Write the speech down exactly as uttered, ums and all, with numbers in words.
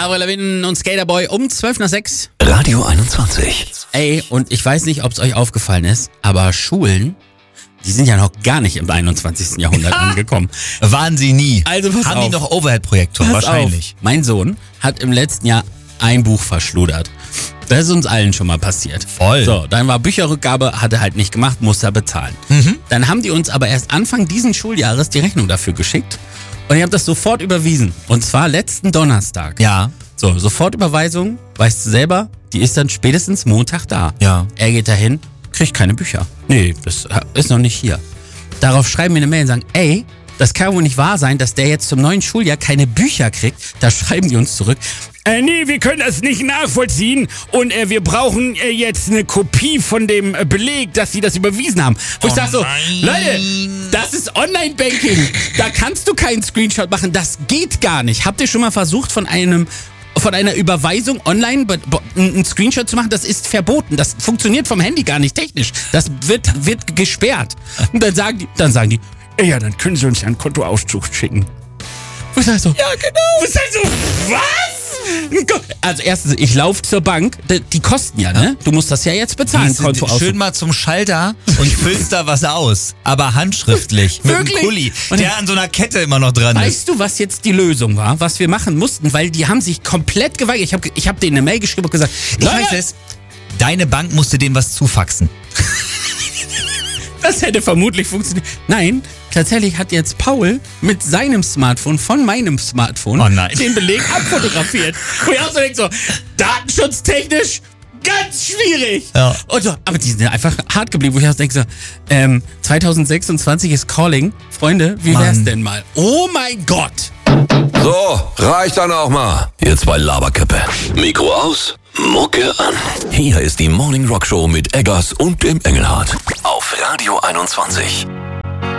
Avril Lavigne und Skaterboy um zwölf nach sechs. Radio einundzwanzig. Ey, und ich weiß nicht, ob es euch aufgefallen ist, aber Schulen, die sind ja noch gar nicht im einundzwanzigsten Jahrhundert angekommen. Waren sie nie. Also pass Haben auf. die noch Overhead-Projektor? Pass Wahrscheinlich. auf. Mein Sohn hat im letzten Jahr ein Buch verschludert. Das ist uns allen schon mal passiert. Voll. So, dann war Bücherrückgabe, hat er halt nicht gemacht, musste er bezahlen. Mhm. Dann haben die uns aber erst Anfang diesen Schuljahres die Rechnung dafür geschickt. Und ich habe das sofort überwiesen. Und zwar letzten Donnerstag. Ja. So, Sofortüberweisung, weißt du selber, die ist dann spätestens Montag da. Ja. Er geht dahin, kriegt keine Bücher. Nee, das ist noch nicht hier. Darauf schreiben wir eine Mail und sagen, ey, das kann wohl nicht wahr sein, dass der jetzt zum neuen Schuljahr keine Bücher kriegt. Da schreiben die uns zurück. Äh, nee, wir können das nicht nachvollziehen und äh, wir brauchen äh, jetzt eine Kopie von dem äh, Beleg, dass sie das überwiesen haben. Wo ich Oh sag so, nein. Leute, das ist Online-Banking. Da kannst du keinen Screenshot machen. Das geht gar nicht. Habt ihr schon mal versucht, von einem von einer Überweisung online be- be- einen Screenshot zu machen? Das ist verboten. Das funktioniert vom Handy gar nicht technisch. Das wird, wird gesperrt. Und dann sagen die, dann sagen die, ey, ja, dann können sie uns ja einen Kontoauszug schicken. Wo ich sag so, ja, genau. Wo ich sag so, was? Also erstens, ich laufe zur Bank, die, die kosten ja, ne? Du musst das ja jetzt bezahlen, Gehst du Kontoauszug. schön mal zum Schalter und füllst da was aus. Aber handschriftlich. Mit einem Wirklich? Kuli, Und der an so einer Kette immer noch dran ist. Weißt du, was jetzt die Lösung war, was wir machen mussten? Weil die haben sich komplett geweigert. Ich habe ich hab denen eine Mail geschrieben und gesagt, Ich Leute, weiß es. Deine Bank musste dem was zufaxen. das hätte vermutlich funktioniert. Nein, tatsächlich hat jetzt Paul mit seinem Smartphone von meinem Smartphone Oh nein. den Beleg abfotografiert. Wo ich auch so denke, so, datenschutztechnisch ganz schwierig. Ja. Und so, aber die sind einfach hart geblieben, wo ich auch denke, so, ähm, zwanzig sechsundzwanzig ist Calling. Freunde, wie wär's Mann. denn mal? Oh mein Gott. So, reicht dann auch mal. Jetzt bei Laberkippe. Mikro aus, Mucke an. Hier ist die Morning Rock Show mit Eggers und dem Engelhardt. Auf Radio einundzwanzig.